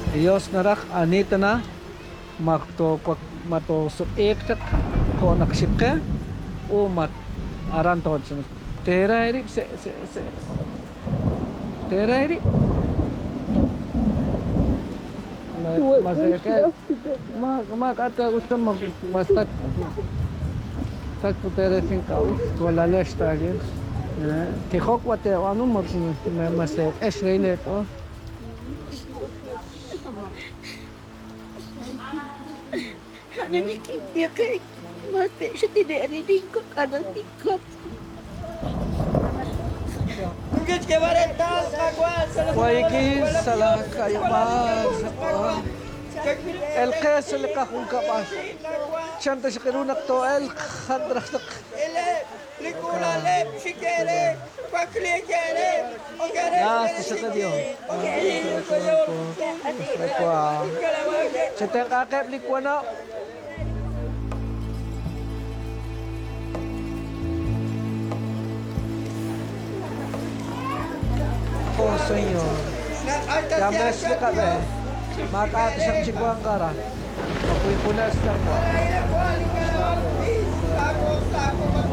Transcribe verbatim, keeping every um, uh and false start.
Iyos narak anita na makto pak mato sup ektak ko naksipke o mat aran tod sun tera iri se se se tera iri mas ke ma ma kata ustam mas tak tak tera sin kaus wala lesta gen ke khok wate anu mas mas es reine to Naninig niya kay mati siya tinarinig ko kanang tikot. Good ka ba rin tal? Kagwan! Waiki salah kayo mas el qes اللي كاخون كباس شنت شكرونا تو el خضرتك Ele! Likula lep! Shikere! Paklikere! Ogere! ناس تشتديو لكوا شتن قاقب لكوانا Oh señor ya me explica be maka isang chikuang kara mapuy punas na po Ako, ako,